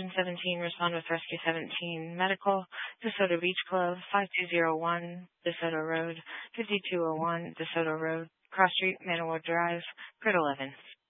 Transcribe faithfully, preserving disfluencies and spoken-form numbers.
ten seventeen, respond with Rescue seventeen Medical, DeSoto Beach Club, five two zero one DeSoto Road, fifty-two oh one DeSoto Road, Cross Street, Manawha Drive, Grid eleven.